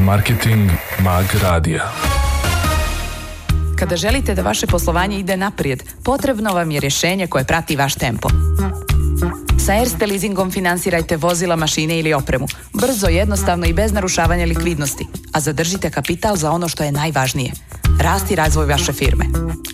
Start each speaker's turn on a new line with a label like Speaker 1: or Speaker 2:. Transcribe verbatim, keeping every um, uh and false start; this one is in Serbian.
Speaker 1: Marketing Mag Radija.
Speaker 2: Kada želite da vaše poslovanje ide naprijed, potrebno vam je rješenje koje prati vaš tempo. Sa Erste Leasingom finansirajte vozila, mašine ili opremu. Brzo, jednostavno i bez narušavanja likvidnosti. A zadržite kapital za ono što je najvažnije. Rast i razvoj vaše firme.